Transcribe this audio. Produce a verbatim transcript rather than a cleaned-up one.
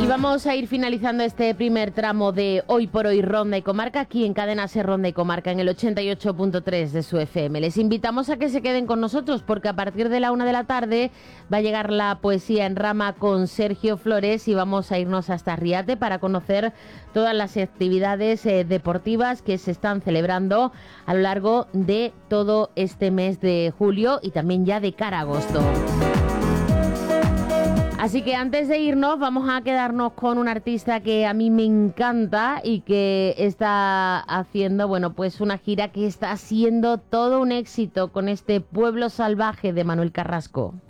Vamos a ir finalizando este primer tramo de Hoy por Hoy Ronda y Comarca aquí en Cadena Ser Ronda y Comarca en el ochenta y ocho punto tres de su F M. Les invitamos a que se queden con nosotros porque a partir de la una de la tarde va a llegar la poesía en rama con Sergio Flores y vamos a irnos hasta Riate para conocer todas las actividades eh, deportivas que se están celebrando a lo largo de todo este mes de julio y también ya de cara a agosto. Así que antes de irnos vamos a quedarnos con un artista que a mí me encanta y que está haciendo, bueno, pues una gira que está siendo todo un éxito con este Pueblo Salvaje de Manuel Carrasco.